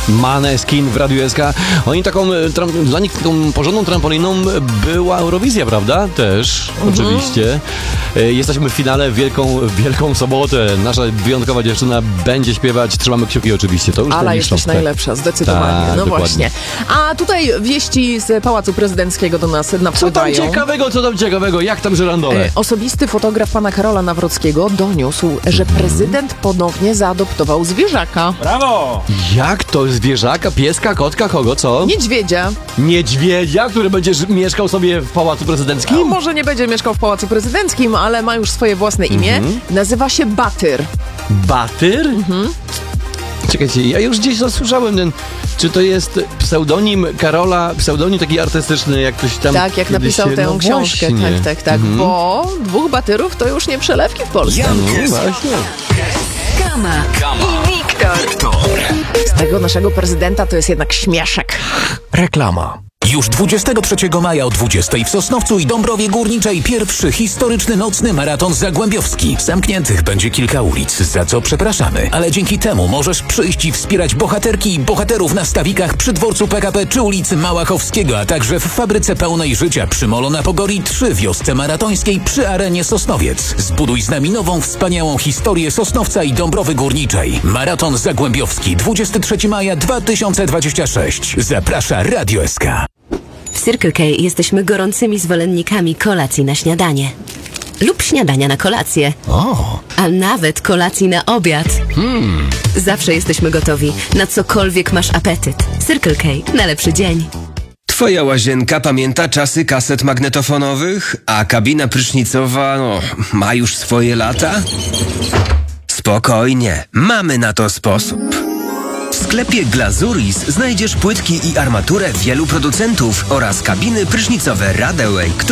Maneskin w Radiu SK. Oni dla nich taką porządną trampoliną była Eurowizja, prawda? Też, oczywiście. Jesteśmy w finale, wielką sobotę. Nasza wyjątkowa dziewczyna będzie śpiewać. Trzymamy kciuki oczywiście. To już Ala jesteś najlepsza, zdecydowanie. Tak, no dokładnie. właśnie. A tutaj wieści z Pałacu Prezydenckiego do nas napływają. Co tam ciekawego? Jak tam żyrandole? Osobisty fotograf pana Karola Nawrockiego doniósł, że prezydent ponownie zaadoptował zwierzaka. Brawo! Jak to? Zwierzaka, pieska, kotka, kogo, co? Niedźwiedzia. Niedźwiedzia, który będzie mieszkał sobie w Pałacu Prezydenckim? No, może nie będzie mieszkał w Pałacu Prezydenckim, ale ma już swoje własne imię. Nazywa się Batyr. Batyr? Czekajcie, ja już gdzieś zasłyszałem czy to jest pseudonim Karola, pseudonim taki artystyczny, jak ktoś tam... Tak, jak napisał tę książkę. Właśnie. Tak. Bo 2 batyrów to już nie przelewki w Polsce. No właśnie. Kama i Wiktor. Z tego naszego prezydenta to jest jednak śmieszek. Reklama. Już 23 maja o 20 w Sosnowcu i Dąbrowie Górniczej pierwszy historyczny nocny maraton zagłębiowski. Zamkniętych będzie kilka ulic, za co przepraszamy, ale dzięki temu możesz przyjść i wspierać bohaterki i bohaterów na stawikach przy dworcu PKP czy ulicy Małachowskiego, a także w fabryce pełnej życia przy Molo na Pogori 3 wiosce maratońskiej przy arenie Sosnowiec. Zbuduj z nami nową, wspaniałą historię Sosnowca i Dąbrowy Górniczej. Maraton zagłębiowski 23 maja 2026. Zaprasza Radio SK. W Circle K jesteśmy gorącymi zwolennikami kolacji na śniadanie. Lub śniadania na kolację. A nawet kolacji na obiad. Zawsze jesteśmy gotowi na cokolwiek masz apetyt. Circle K na lepszy dzień. Twoja łazienka pamięta czasy kaset magnetofonowych, a kabina prysznicowa, ma już swoje lata? Spokojnie, mamy na to sposób. W sklepie Glazuris znajdziesz płytki i armaturę wielu producentów oraz kabiny prysznicowe Radeway,